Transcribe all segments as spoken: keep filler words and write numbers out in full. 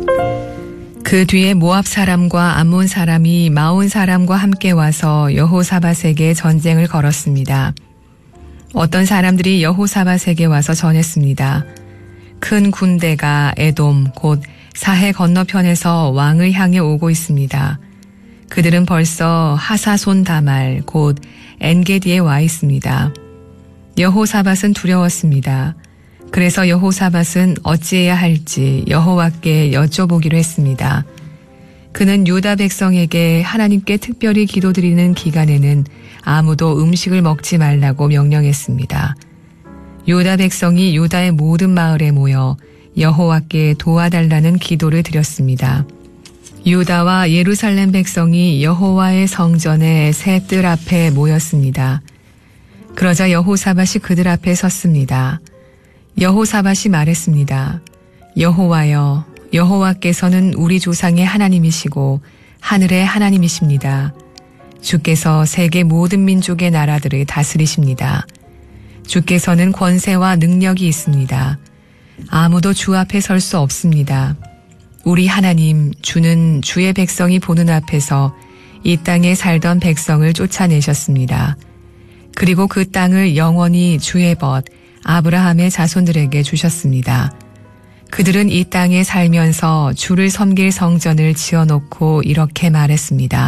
그 뒤에 모압 사람과 암몬 사람이 마온 사람과 함께 와서 여호사밧에게 전쟁을 걸었습니다. 어떤 사람들이 여호사밧에게 와서 전했습니다. 큰 군대가 에돔 곧 사해 건너편에서 왕을 향해 오고 있습니다. 그들은 벌써 하사손 다말 곧 엔게디에 와 있습니다. 여호사밧은 두려웠습니다. 그래서 여호사밧은 어찌해야 할지 여호와께 여쭤보기로 했습니다. 그는 유다 백성에게 하나님께 특별히 기도드리는 기간에는 아무도 음식을 먹지 말라고 명령했습니다. 유다 백성이 유다의 모든 마을에 모여 여호와께 도와달라는 기도를 드렸습니다. 유다와 예루살렘 백성이 여호와의 성전의 새 뜰 앞에 모였습니다. 그러자 여호사밧이 그들 앞에 섰습니다. 여호사밧이 말했습니다. 여호와여, 여호와께서는 우리 조상의 하나님이시고 하늘의 하나님이십니다. 주께서 세계 모든 민족의 나라들을 다스리십니다. 주께서는 권세와 능력이 있습니다. 아무도 주 앞에 설 수 없습니다. 우리 하나님, 주는 주의 백성이 보는 앞에서 이 땅에 살던 백성을 쫓아내셨습니다. 그리고 그 땅을 영원히 주의 벗, 아브라함의 자손들에게 주셨습니다. 그들은 이 땅에 살면서 주를 섬길 성전을 지어놓고 이렇게 말했습니다.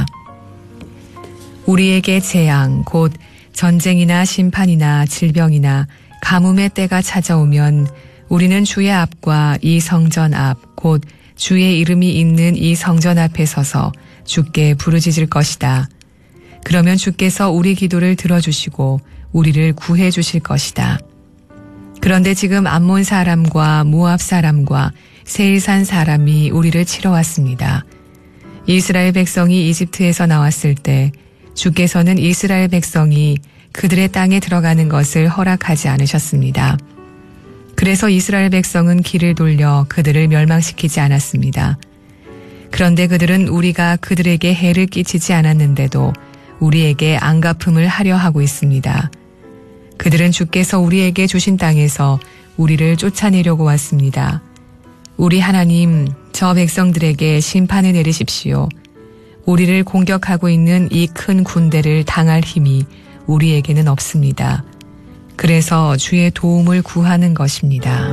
우리에게 재앙, 곧 전쟁이나 심판이나 질병이나 가뭄의 때가 찾아오면 우리는 주의 앞과 이 성전 앞, 곧 주의 이름이 있는 이 성전 앞에 서서 주께 부르짖을 것이다. 그러면 주께서 우리 기도를 들어주시고 우리를 구해 주실 것이다. 그런데 지금 암몬 사람과 모압 사람과 세일산 사람이 우리를 치러 왔습니다. 이스라엘 백성이 이집트에서 나왔을 때 주께서는 이스라엘 백성이 그들의 땅에 들어가는 것을 허락하지 않으셨습니다. 그래서 이스라엘 백성은 길을 돌려 그들을 멸망시키지 않았습니다. 그런데 그들은 우리가 그들에게 해를 끼치지 않았는데도 우리에게 안갚음을 하려 하고 있습니다. 그들은 주께서 우리에게 주신 땅에서 우리를 쫓아내려고 왔습니다. 우리 하나님, 저 백성들에게 심판을 내리십시오. 우리를 공격하고 있는 이 큰 군대를 당할 힘이 우리에게는 없습니다. 그래서 주의 도움을 구하는 것입니다.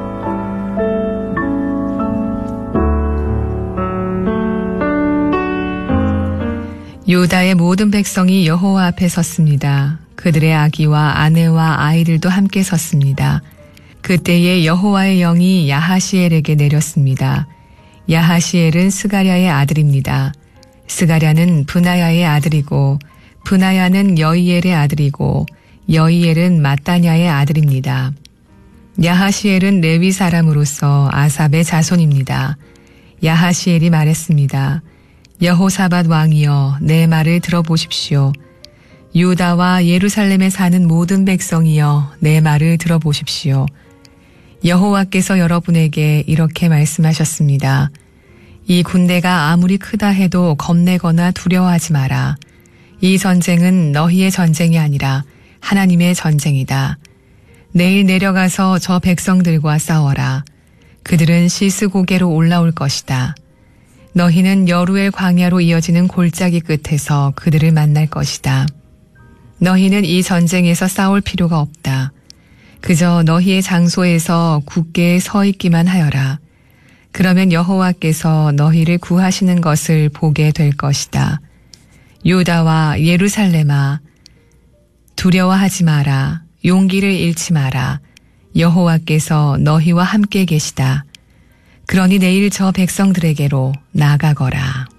유다의 모든 백성이 여호와 앞에 섰습니다. 그들의 아기와 아내와 아이들도 함께 섰습니다. 그때에 여호와의 영이 야하시엘에게 내렸습니다. 야하시엘은 스가랴의 아들입니다. 스가랴는 브나야의 아들이고 브나야는 여이엘의 아들이고 여이엘은 마따냐의 아들입니다. 야하시엘은 레위 사람으로서 아삽의 자손입니다. 야하시엘이 말했습니다. 여호사밧 왕이여, 내 말을 들어보십시오. 유다와 예루살렘에 사는 모든 백성이여, 내 말을 들어보십시오. 여호와께서 여러분에게 이렇게 말씀하셨습니다. 이 군대가 아무리 크다 해도 겁내거나 두려워하지 마라. 이 전쟁은 너희의 전쟁이 아니라 하나님의 전쟁이다. 내일 내려가서 저 백성들과 싸워라. 그들은 시스고개로 올라올 것이다. 너희는 여루엘 광야로 이어지는 골짜기 끝에서 그들을 만날 것이다. 너희는 이 전쟁에서 싸울 필요가 없다. 그저 너희의 장소에서 굳게 서 있기만 하여라. 그러면 여호와께서 너희를 구하시는 것을 보게 될 것이다. 유다와 예루살렘아, 두려워하지 마라. 용기를 잃지 마라. 여호와께서 너희와 함께 계시다. 그러니 내일 저 백성들에게로 나아가거라.